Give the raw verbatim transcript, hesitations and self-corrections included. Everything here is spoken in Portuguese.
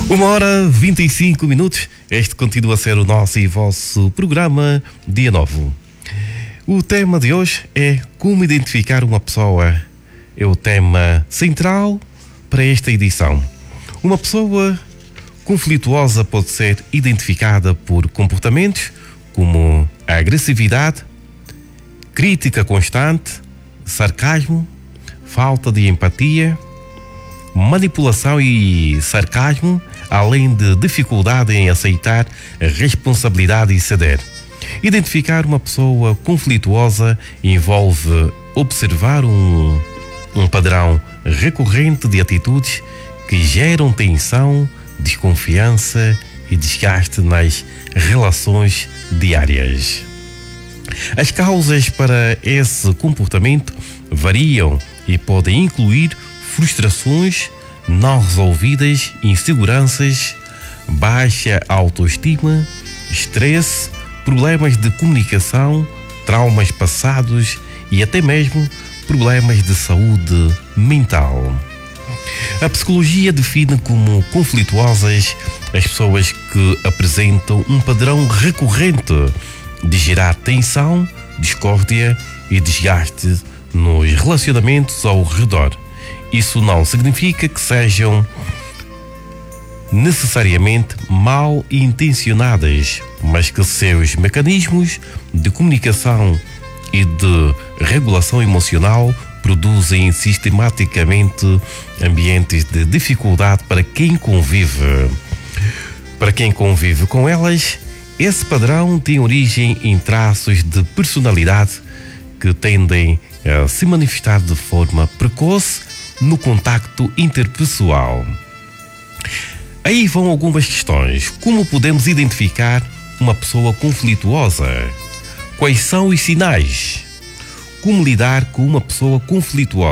Uma hora vinte e cinco minutos. Este continua a ser o nosso e vosso programa Dia Novo. O tema de hoje é como identificar uma pessoa. É o tema central para esta edição. Uma pessoa conflituosa pode ser identificada por comportamentos como a agressividade, crítica constante, sarcasmo, falta de empatia, manipulação e sarcasmo, além de dificuldade em aceitar a responsabilidade e ceder. Identificar uma pessoa conflituosa envolve observar um, um padrão recorrente de atitudes que geram tensão, desconfiança e desgaste nas relações diárias. As causas para esse comportamento variam e podem incluir frustrações não resolvidas, inseguranças, baixa autoestima, estresse, problemas de comunicação, traumas passados e até mesmo problemas de saúde mental. A psicologia define como conflituosas as pessoas que apresentam um padrão recorrente de gerar tensão, discórdia e desgaste nos relacionamentos ao redor. Isso não significa que sejam necessariamente mal intencionadas, mas que seus mecanismos de comunicação e de regulação emocional produzem sistematicamente ambientes de dificuldade para quem convive. Para quem convive com elas, esse padrão tem origem em traços de personalidade que tendem a se manifestar de forma precoce no contacto interpessoal. Aí vão algumas questões. Como podemos identificar uma pessoa conflituosa? Quais são os sinais? Como lidar com uma pessoa conflituosa?